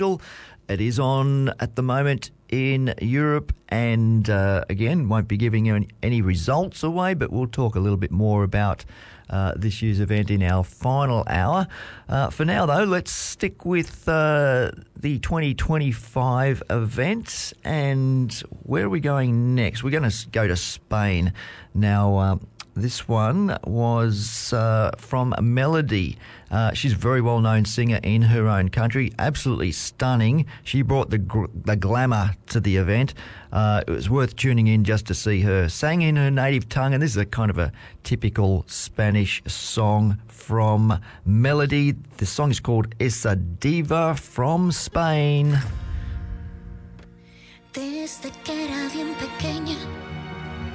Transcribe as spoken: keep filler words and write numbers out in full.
It is on at the moment in Europe, and uh, again, won't be giving you any results away, but we'll talk a little bit more about uh, this year's event in our final hour. Uh, for now, though, let's stick with uh, the twenty twenty-five event, and where are we going next? We're going to go to Spain. Now, uh, this one was uh, from Melody. Uh, she's a very well-known singer in her own country, absolutely stunning. She brought the gr- the glamour to the event. Uh, it was worth tuning in just to see her. Sang in her native tongue, and this is a kind of a typical Spanish song from Melody. The song is called Esa Diva from Spain. Desde que era bien pequeña